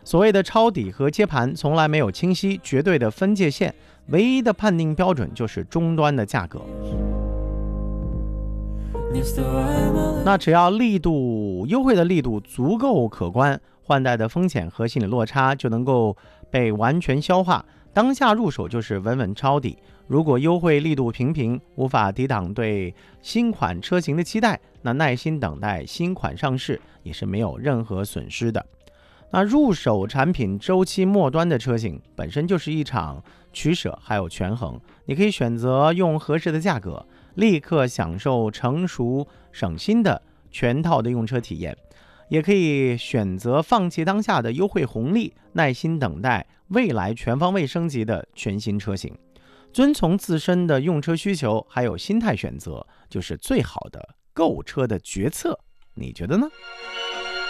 所谓的抄底和接盘从来没有清晰绝对的分界线，唯一的判定标准就是终端的价格。那只要优惠的力度足够可观，换代的风险和心理落差就能够被完全消化，当下入手就是稳稳抄底。如果优惠力度平平，无法抵挡对新款车型的期待，那耐心等待新款上市也是没有任何损失的。那入手产品周期末端的车型本身就是一场取舍还有权衡，你可以选择用合适的价格立刻享受成熟省心的全套的用车体验，也可以选择放弃当下的优惠红利，耐心等待未来全方位升级的全新车型。遵从自身的用车需求还有心态选择，就是最好的购车的决策，你觉得呢？